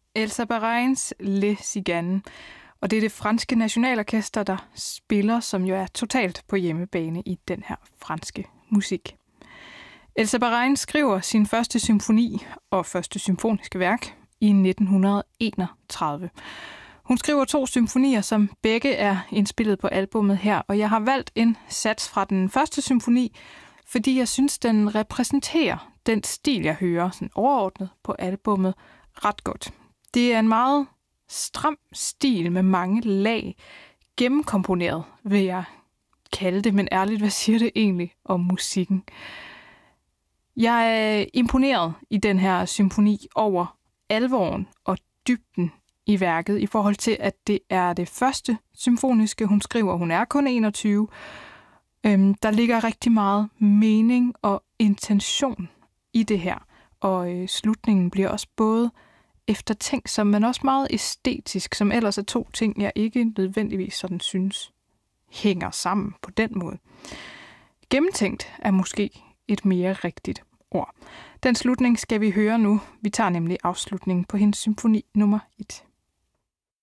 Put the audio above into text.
Elsa Barains Les Ciganes, og det er det franske nationalorkester, der spiller, som jo er totalt på hjemmebane i den her franske musik. Elsa Barain skriver sin første symfoni og første symfoniske værk i 1931. Hun skriver 2 symfonier, som begge er indspillet på albummet her, og jeg har valgt en sats fra den første symfoni, fordi jeg synes, den repræsenterer den stil, jeg hører sådan overordnet på albummet ret godt. Det er en meget stram stil med mange lag, gennemkomponeret, vil jeg kalde det, men ærligt, hvad siger det egentlig om musikken? Jeg er imponeret i den her symfoni over alvoren og dybden i værket, i forhold til, at det er det første symfoniske, hun skriver. Hun er kun 21. Der ligger rigtig meget mening og intention i det her, og slutningen bliver også både eftertænksom, men også meget æstetisk, som ellers er 2 ting, jeg ikke nødvendigvis sådan synes hænger sammen på den måde. Gennemtænkt er måske et mere rigtigt ord. Den slutning skal vi høre nu. Vi tager nemlig afslutningen på hendes symfoni nummer 1.